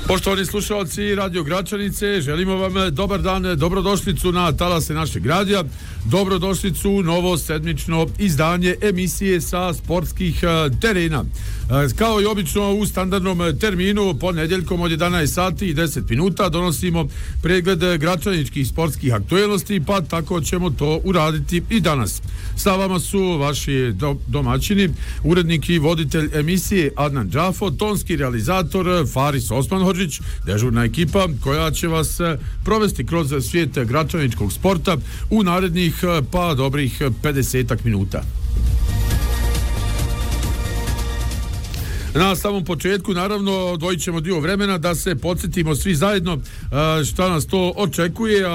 Poštovani slušalci Radio Gračanice, želimo vam dobar dan, dobrodošlicu na talase našeg radija, dobrodošlicu u novo sedmično izdanje emisije sa sportskih terena. Kao i obično u standardnom terminu, ponedjeljkom od 11 sati i 10 minuta donosimo pregled gračaničkih sportskih aktuelnosti, pa tako ćemo to uraditi i danas. Sa vama su vaši domaćini, urednik i voditelj emisije Adnan Džafo, tonski realizator Faris Osmanhodžić, dežurna ekipa koja će vas provesti kroz svijet gračaničkog sporta u narednih pa dobrih 50 minuta. Na samom početku, naravno, odvojit ćemo dio vremena da se podsjetimo svi zajedno šta nas to očekuje,